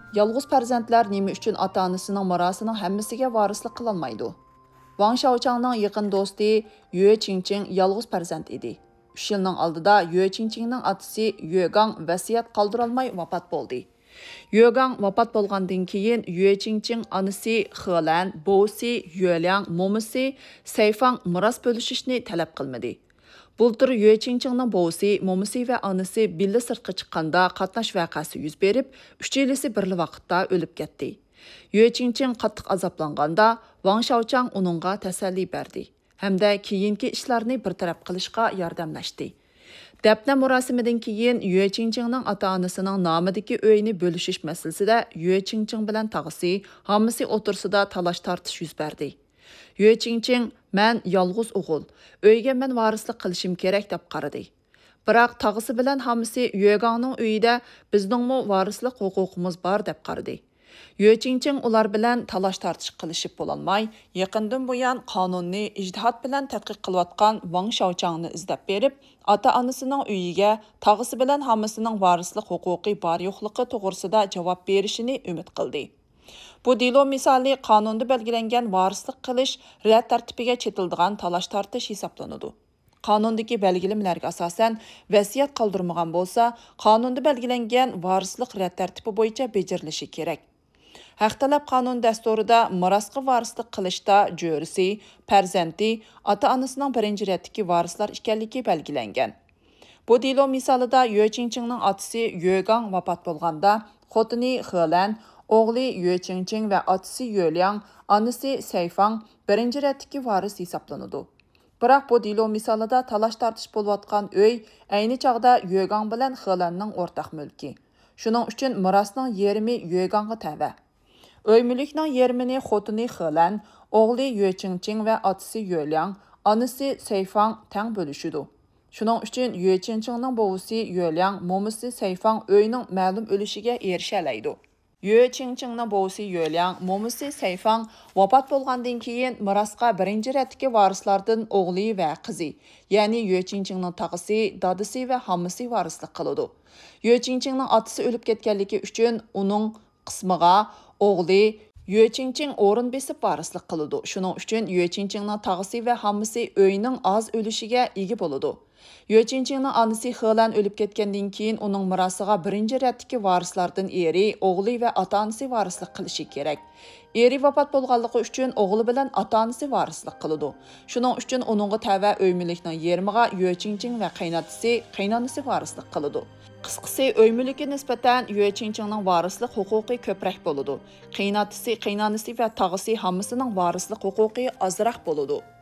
Yalğız farzandlar nima uchun ota-onasining mirosining hammasiga varislik qilolmaydi? Wang Shaochangning yaqin do'sti Yue Qingqing yalğız farzand edi. 3 yilning oldida Yue Qingqingning otasi Yue Gang vasiyat qoldirolmay vafot bo'ldi. Yue Gang vafot bo'lgandan keyin Yue Qingqing onasi Helan, bovisi Yueliang, momisi Seifang miros bo'lishishni talab qilmadi. Bultur Yue Qingqingning bovisi, momisi va onasi billa sirtqa chiqqanda qatnash voqeasi yuz berib, 3 yilisi birli vaqtda o'lib ketdi. Yue Qingqing qattiq azoblanganda Wang Shaochang uningga tasalli berdi hamda keyingi ishlarni bartaraf qilishga yordamlashdi. Dafna murosimidan keyin Yue Qingqingning ota-onasining nomidagi uyni bo'lishish masalasida Yue Qingqing bilan tog'asi hammasi o'tirsida talash-tortish yuz berdi. Yue Qingqing "Men yolg'iz o'g'il, uyga men varislik qilishim kerak" deb qaradi. Biroq tog'asi bilan hammasi Yue Gangning uyida bizningmi varislik huquqimiz bor deb qaradi. Yue Qingqing ular bilan talash-tortish qilishib bo'lolmay, yaqindan buyon qonunni ijtihod bilan tadqiq qilayotgan Wang Shaochangni izlab berib, ota-onasining uyiga tog'asi bilan hammasining varislik huquqi bor yo'qligi to'g'risida javob berishini umid qildi. Bu delo misoli qonunda belgilangan varislik qilish rad tartibiga chetildigan talash-tortish hisoblanadi. Qonundagi belgilimlarga asosan vasiyat qoldirmagan bo'lsa, qonunda belgilangan varislik rad tartibi bo'yicha bejarilishi kerak. Haq talab qonun dasturida mirosga varislik qilishda jo'risi, farzandi, ota-onasining birinchi raddagi varislar ekanligi belgilangan. Bu delo misolida Yue Qingqingning otasi Yue Gang vafot bo'lganda, xotini Helan, o'g'li Yue Qingqing va otasi Yueliang, onasi Seifang birinchi raddagi varis hisoblanadi. Biroq bu delo misolida talash-tortish bo'layotgan uy ayni chog'da Yue Gang bilan Helanning o'rtaq mulki. Shuning uchun mirosning yarmi Yue Gangga tava. Uy mulkning yarmini xotini Helan, o'g'li Yue Qingqing va otasi Yueliang, onasi Seifang teng bo'lishidi. Shuning uchun Yue Qingqingning bovisi Yueliang, momisi Seifang uyning ma'lum o'lishiga erishalaydi. Yue Qingqingning bovisi Yueliang, momisi Seifang vafot bo'lgandan keyin mirosga birinchi raddagi varislardan o'g'li va qizi, ya'ni Yue Qingqingning tog'asi, dadasi va hammasi varislik qiladi. Yue Qingqingning otasi o'lib ketganligi uchun uning qismiga o'g'li Yue Qingqing o'rin besib varislik qiladi. Shuning uchun Yue Qingqingning tog'asi va hammasi uyning oz o'lishiga ega bo'ladi. Yue Qingqingning onasi Helan o'lib ketgandan keyin uning mirosiga birinchi raddagi varislardan eri, o'g'li va ota-onasi varislik qilishi kerak. Eri vafot bo'lganligi uchun o'g'li bilan ota-onasi varislik qiladi. Shuning uchun uningga tava uy mulkining yarmiga Yue Qingqing va qaynonasi varislik qiladi. Qisqasi, uy mulki nisbatan Yue Qingqingning varislik huquqi ko'proq bo'ladi. Qaynonasi va tog'asi hammasining varislik huquqi ozroq bo'ladi.